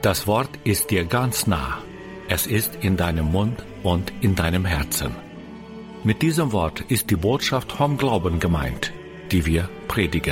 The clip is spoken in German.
Das Wort ist dir ganz nah. Es ist in deinem Mund und in deinem Herzen. Mit diesem Wort ist die Botschaft vom Glauben gemeint, die wir predigen.